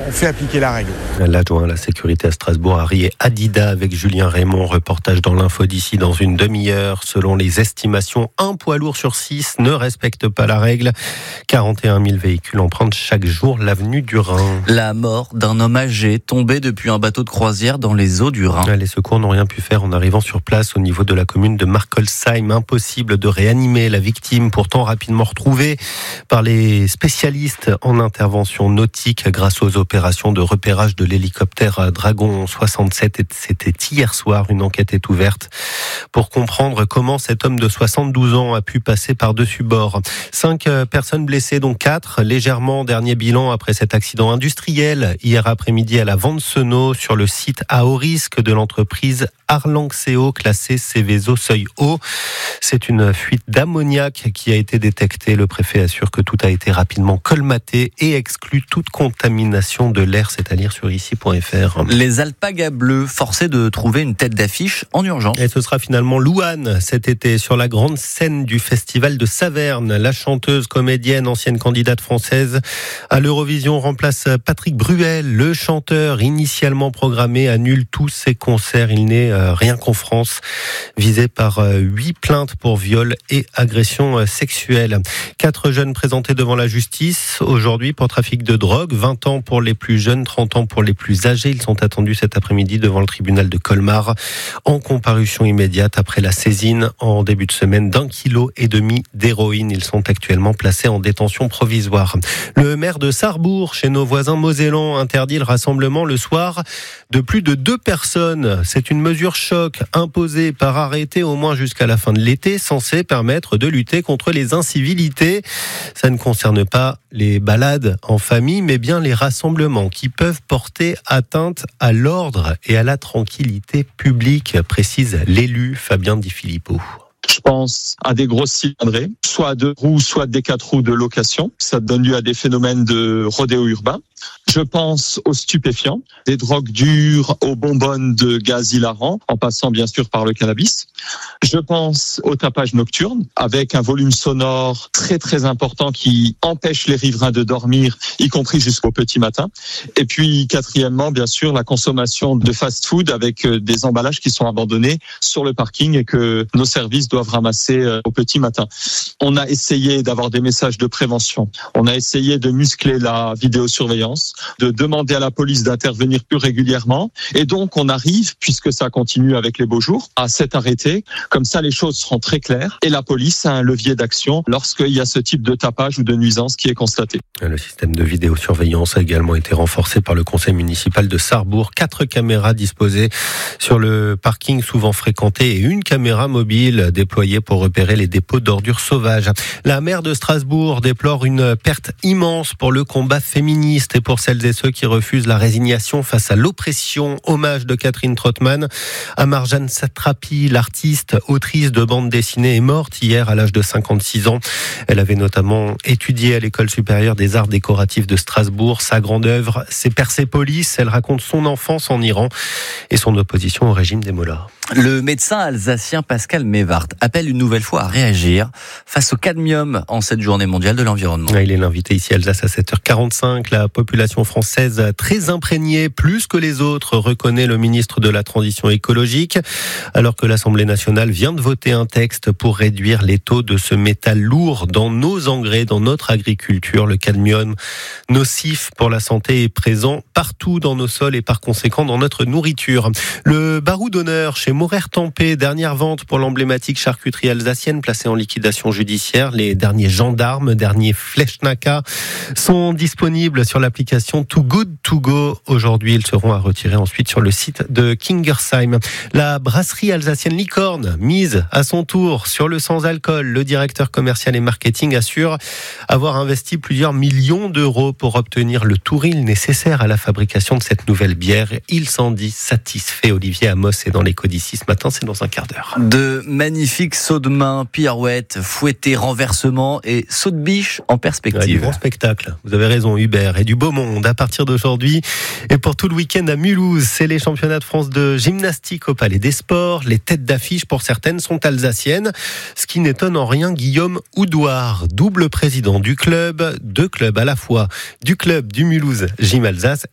on fait appliquer la règle. L'adjoint à la sécurité à Strasbourg, Harry Adida, avec Julien Raymond. Reportage dans l'info d'ici dans une demi-heure. Selon les estimations, un poids lourd sur 6 ne respecte pas la règle. 41 000 véhicules empruntent chaque jour l'avenue du Rhin. La mort d'un homme âgé tombé depuis un bateau de croisière dans les eaux du Rhin. Les secours n'ont rien pu faire en arrivant sur place au niveau de la commune de Markolsheim. Impossible de réanimer la victime, pourtant rapidement retrouvée par les spécialistes en intervention nautique grâce aux opérations de repérage de l'hélicoptère Dragon 67. C'était hier soir. Une enquête est ouverte pour comprendre comment cet homme de 72 ans a pu passer par-dessus bord. 5 personnes blessées, dont 4 légèrement. Dernier bilan après cet accident industriel hier après-midi à la Vente-Senot sur le site à haut risque de l'entreprise Arlanxeo, classé Seveso seuil haut. C'est une fuite d'ammoniac qui a été détectée. Le préfet assure que tout a été rapidement colmaté et exclut toute contamination de l'air. C'est à lire sur ici.fr. Les alpagas bleus forcés de trouver une tête d'affiche en urgence. Et ce sera finalement Louane cet été sur la grande scène du festival de Saverne. La chanteuse, comédienne, ancienne candidate française à l'Eurovision remplace Patrick Bruel. Le chanteur initialement programmé annule tous ses concerts. Il n'est rien qu'en France visé par 8 plaintes pour viol et agression sexuelle. 4 jeunes présentés devant la justice aujourd'hui pour trafic de drogue. 20 ans pour les plus jeunes, 30 ans pour les plus âgés. Ils sont attendus cet après-midi devant le tribunal de Colmar en comparution immédiate après la saisine en début de semaine d'1,5 kg d'héroïne. Ils sont actuellement placés en détention provisoire. Le maire de Sarrebourg, chez nos voisins mosellans, interdit le rassemblement le soir de plus de 2 personnes. C'est une mesure choc imposée par arrêté au moins jusqu'à la fin de l'été, censée permettre de lutter contre les incivilités. Ça ne concerne pas les balades en famille, mais bien les rassemblements qui peuvent porter atteinte à l'ordre et à la tranquillité publique, précise l'élu Fabien Di Filippo. Je pense à des grosses cylindrées, soit à 2 roues, soit des 4 roues de location. Ça donne lieu à des phénomènes de rodéo urbain. Je pense aux stupéfiants, des drogues dures, aux bonbonnes de gaz hilarant, en passant bien sûr par le cannabis. Je pense au tapage nocturne, avec un volume sonore très très important qui empêche les riverains de dormir, y compris jusqu'au petit matin. Et puis quatrièmement, bien sûr, la consommation de fast-food avec des emballages qui sont abandonnés sur le parking et que nos services doivent ramasser au petit matin. On a essayé d'avoir des messages de prévention. On a essayé de muscler la vidéosurveillance, de demander à la police d'intervenir plus régulièrement. Et donc, on arrive, puisque ça continue avec les beaux jours, à cet arrêté. Comme ça, les choses seront très claires. Et la police a un levier d'action lorsqu'il y a ce type de tapage ou de nuisance qui est constaté. Le système de vidéosurveillance a également été renforcé par le conseil municipal de Sarrebourg. 4 caméras disposées sur le parking souvent fréquenté et une caméra mobile déployée pour repérer les dépôts d'ordures sauvages. La maire de Strasbourg déplore une perte immense pour le combat féministe et pour celles et ceux qui refusent la résignation face à l'oppression. Hommage de Catherine Trottmann à Marjane Satrapi, l'artiste, autrice de bande dessinée, est morte hier à l'âge de 56 ans. Elle avait notamment étudié à l'école supérieure des arts décoratifs de Strasbourg. Sa grande œuvre, c'est Persépolis. Elle raconte son enfance en Iran et son opposition au régime des mollahs. Le médecin alsacien Pascal Mévart appelle une nouvelle fois à réagir face au cadmium en cette journée mondiale de l'environnement. Il est l'invité ici à Alsace à 7h45. La population française très imprégnée, plus que les autres, reconnaît le ministre de la Transition écologique, alors que l'Assemblée nationale vient de voter un texte pour réduire les taux de ce métal lourd dans nos engrais, dans notre agriculture. Le cadmium, nocif pour la santé, est présent partout dans nos sols et par conséquent dans notre nourriture. Le barou d'honneur chez Morer-Tempé, dernière vente pour l'emblématique charcuterie alsacienne placée en liquidation judiciaire. Les derniers gendarmes, derniers Fleschnacker sont disponibles sur l'application Too Good To Go. Aujourd'hui, ils seront à retirer ensuite sur le site de Kingersheim. La brasserie alsacienne Licorne mise à son tour sur le sans-alcool. Le directeur commercial et marketing assure avoir investi plusieurs millions d'euros pour obtenir le touril nécessaire à la fabrication de cette nouvelle bière. Il s'en dit satisfait. Olivier Amos est dans l'écho d'ici ce matin, c'est dans un quart d'heure. De magnifiques sauts de main, pirouettes, fouettés, renversements et sauts de biche en perspective. Du grand spectacle, vous avez raison Hubert, et du beau monde à partir d'aujourd'hui et pour tout le week-end à Mulhouse. C'est les championnats de France de gymnastique au Palais des Sports. Les têtes d'affiche pour certaines sont alsaciennes, ce qui n'étonne en rien Guillaume Oudouard, double président du club, 2 clubs à la fois, du club du Mulhouse Gym Alsace